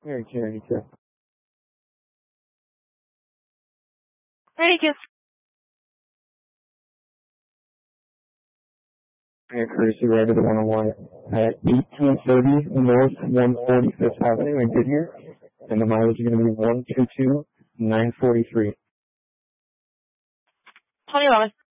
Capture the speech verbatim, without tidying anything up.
Very two ninety-two. Ready, kids. Air courtesy right to the one oh one at eighteen thirty North one forty-fifth Avenue in Goodyear, and the mileage is going to be one two two nine forty-three. twenty eleven.